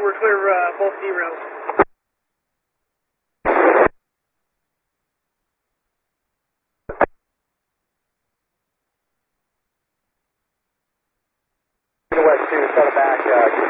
we're clear both derails. West 2, settle back,